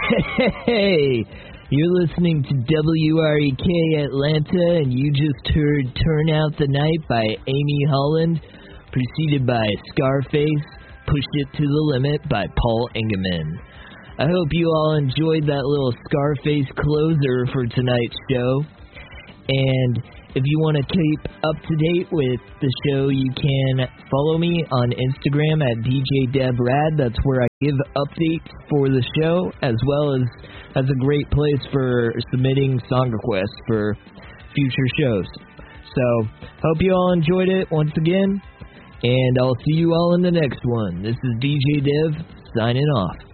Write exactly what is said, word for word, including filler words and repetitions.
Hey, you're listening to W R E K Atlanta, and you just heard Turn Out the Night by Amy Holland, preceded by Scarface, Push It to the Limit by Paul Engemann. I hope you all enjoyed that little Scarface closer for tonight's show. And if you want to keep up to date with the show, you can follow me on Instagram at D J Deb Rad. That's where I give updates for the show, as well as as a great place for submitting song requests for future shows. So, hope you all enjoyed it once again, and I'll see you all in the next one. This is D J Dev, signing off.